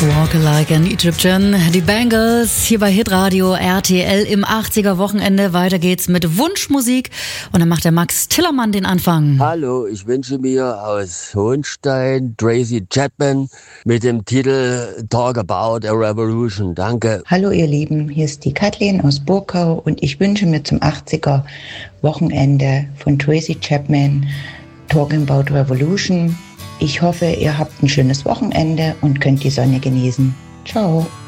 Walk Like an Egyptian, die Bangles hier bei Hitradio RTL im 80er Wochenende. Weiter geht's mit Wunschmusik und dann macht der Max Tillermann den Anfang. Hallo, ich wünsche mir aus Hohenstein Tracy Chapman mit dem Titel Talk About a Revolution. Danke. Hallo ihr Lieben, hier ist die Kathleen aus Burkau und ich wünsche mir zum 80er Wochenende von Tracy Chapman Talking About Revolution. Ich hoffe, ihr habt ein schönes Wochenende und könnt die Sonne genießen. Ciao.